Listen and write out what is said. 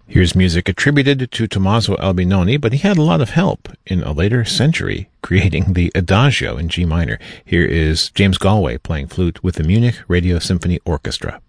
Here's music attributed to Tommaso Albinoni, but he had a lot of help in a later century creating the Adagio in G minor. Here is James Galway playing flute with the Munich Radio Symphony Orchestra.